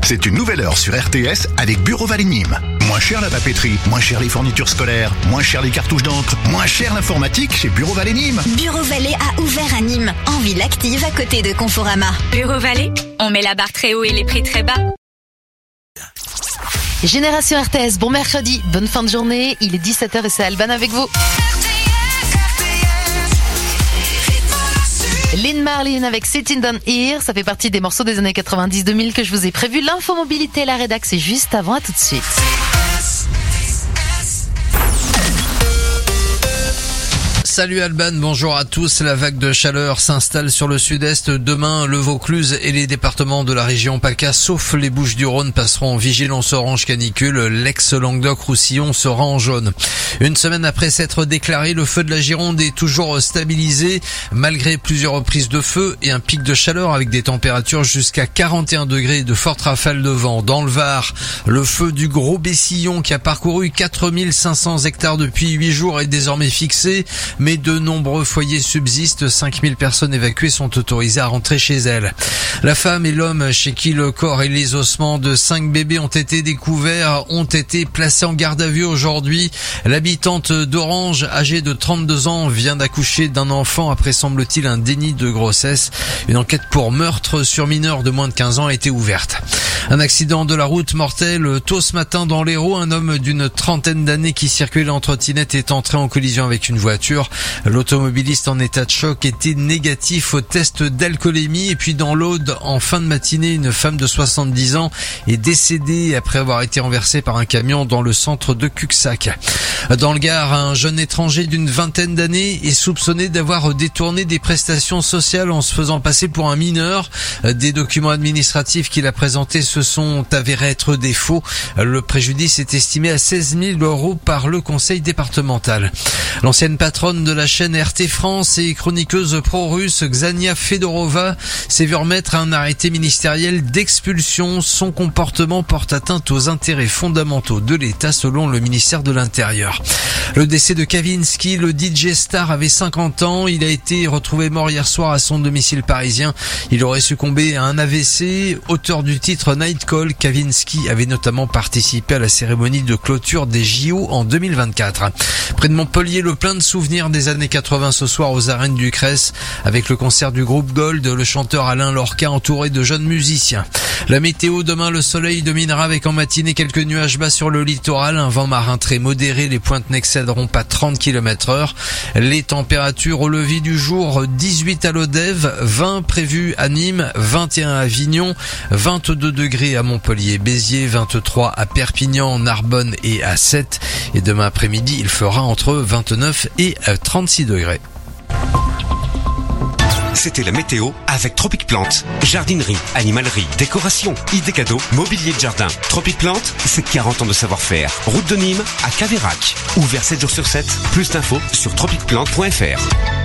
C'est une nouvelle heure sur RTS avec Bureau Vallée Nîmes. Moins cher la papeterie, moins cher les fournitures scolaires, moins cher les cartouches d'encre, moins cher l'informatique chez Bureau Vallée Nîmes. Bureau Vallée a ouvert à Nîmes, en ville active à côté de Conforama. Bureau Vallée, on met la barre très haut et les prix très bas. Génération RTS, bon mercredi, bonne fin de journée, il est 17h et c'est Alban avec vous. Lynn Marlin avec Sitting Down Here, ça fait partie des morceaux des années 90-2000 que je vous ai prévu. L'info mobilité, la rédac, c'est juste avant, à tout de suite. Salut Alban, bonjour à tous. La vague de chaleur s'installe sur le sud-est. Demain, le Vaucluse et les départements de la région PACA, sauf les Bouches-du-Rhône, passeront en vigilance orange canicule. L'ex-Languedoc-Roussillon sera en jaune. Une semaine après s'être déclaré, le feu de la Gironde est toujours stabilisé, malgré plusieurs reprises de feu et un pic de chaleur avec des températures jusqu'à 41 degrés et de fortes rafales de vent. Dans le Var, le feu du Gros Bessillon qui a parcouru 4500 hectares depuis 8 jours est désormais fixé. Mais de nombreux foyers subsistent, 5000 personnes évacuées sont autorisées à rentrer chez elles. La femme et l'homme chez qui le corps et les ossements de 5 bébés ont été découverts ont été placés en garde à vue aujourd'hui. L'habitante d'Orange, âgée de 32 ans, vient d'accoucher d'un enfant après, semble-t-il, un déni de grossesse. Une enquête pour meurtre sur mineur de moins de 15 ans a été ouverte. Un accident de la route mortel tôt ce matin dans l'Hérault. Un homme d'une trentaine d'années qui circulait en trottinette est entré en collision avec une voiture. L'automobiliste en état de choc était négatif au test d'alcoolémie. Et puis dans l'Aude, en fin de matinée, une femme de 70 ans est décédée après avoir été renversée par un camion dans le centre de Cuxac. Dans le Gard, un jeune étranger d'une vingtaine d'années est soupçonné d'avoir détourné des prestations sociales en se faisant passer pour un mineur. Des documents administratifs qu'il a présentés se sont avérés être des faux. Le préjudice est estimé à 16 000 € par le conseil départemental. L'ancienne patronne de la chaîne RT France et chroniqueuse pro-russe Xenia Fedorova s'est vue remettre un arrêté ministériel d'expulsion. Son comportement porte atteinte aux intérêts fondamentaux de l'État selon le ministère de l'Intérieur. Le décès de Kavinsky, le DJ star, avait 50 ans. Il a été retrouvé mort hier soir à son domicile parisien. Il aurait succombé à un AVC. Auteur du titre Night Call, Kavinsky avait notamment participé à la cérémonie de clôture des JO en 2024. Près de Montpellier, le plein de souvenirs des années 80 ce soir aux arènes du Cress avec le concert du groupe Gold, le chanteur Alain Lorca entouré de jeunes musiciens. La météo, demain le soleil dominera avec en matinée quelques nuages bas sur le littoral, un vent marin très modéré, les pointes n'excéderont pas 30 km/h. Les températures au lever du jour, 18 à Lodève, 20 prévus à Nîmes, 21 à Avignon, 22 degrés à Montpellier, Béziers, 23 à Perpignan, Narbonne et à 7. Et demain après-midi, il fera entre 29 et 36 degrés. C'était la météo avec Tropic Plante. Jardinerie, animalerie, décoration, idées cadeaux, mobilier de jardin. Tropic Plante, c'est 40 ans de savoir-faire. Route de Nîmes à Caveyrac. Ouvert 7 jours sur 7. Plus d'infos sur tropicplante.fr.